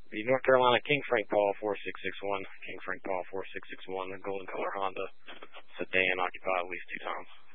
The North Carolina King Frank Paul 4661. King Frank Paul 4661. The golden color Honda sedan occupied at least 2 times.